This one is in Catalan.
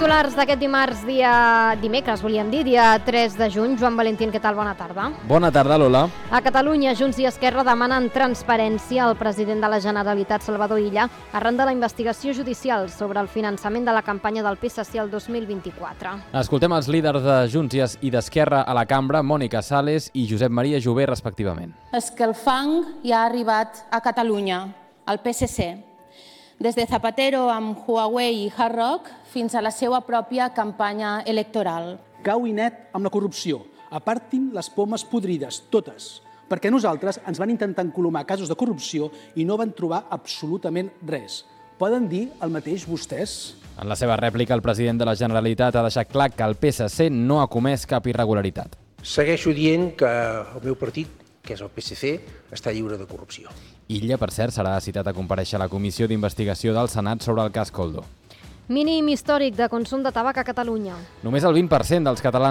titulars d'aquest dimecres, volíem dir, dia 3 de juny. Joan Valentín, què tal? Bona tarda. Bona tarda, Lola. A Catalunya, Junts i Esquerra demanen transparència al president de la Generalitat, Salvador Illa, arran de la investigació judicial sobre el finançament de la campanya del PSC el 2024. Escoltem els líders de Junts i d'Esquerra a la cambra, Mònica Sales i Josep Maria Jové, respectivament. És que el fang ja ha arribat a Catalunya, al PSC. Des de Zapatero amb Huawei i Hard Rock fins a la seva pròpia campanya electoral. Cau i net amb la corrupció. Apartin les pomes podrides, totes. Perquè nosaltres ens van intentar encolomar casos de corrupció i no van trobar absolutament res. Poden dir el mateix vostès? En la seva rèplica, el president de la Generalitat ha deixat clar que el PSC no ha comès cap irregularitat. Segueixo dient que el meu partit, que és el PSC, està lliure de corrupció. Illa, per cert, serà citat a comparèixer a la Comissió d'Investigació del Senat sobre el cas Koldo. Mínim històric de consum de tabac a Catalunya. Només el 20% dels catalans